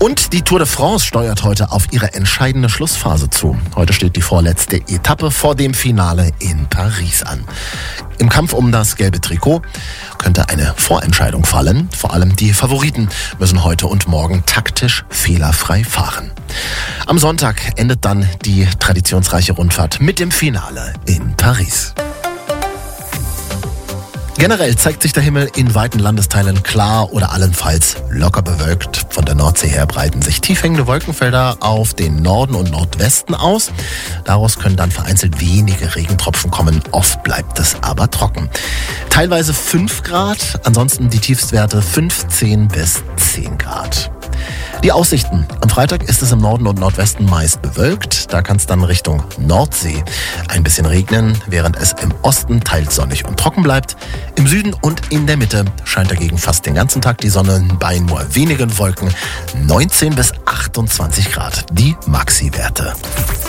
Und die Tour de France steuert heute auf ihre entscheidende Schlussphase zu. Heute steht die vorletzte Etappe vor dem Finale in Paris an. Im Kampf um das gelbe Trikot könnte eine Vorentscheidung fallen. Vor allem die Favoriten müssen heute und morgen taktisch fehlerfrei fahren. Am Sonntag endet dann die traditionsreiche Rundfahrt mit dem Finale in Paris. Generell zeigt sich der Himmel in weiten Landesteilen klar oder allenfalls locker bewölkt. Von der Nordsee her breiten sich tiefhängende Wolkenfelder auf den Norden und Nordwesten aus. Daraus können dann vereinzelt wenige Regentropfen kommen. Oft bleibt es aber trocken. Teilweise 5 Grad, ansonsten die Tiefstwerte 15 bis 10 Grad. Die Aussichten. Am Freitag ist es im Norden und Nordwesten meist bewölkt. Da kann es dann Richtung Nordsee ein bisschen regnen, während es im Osten teils sonnig und trocken bleibt. Im Süden und in der Mitte scheint dagegen fast den ganzen Tag die Sonne bei nur wenigen Wolken. 19 bis 28 Grad, die Maxi-Werte.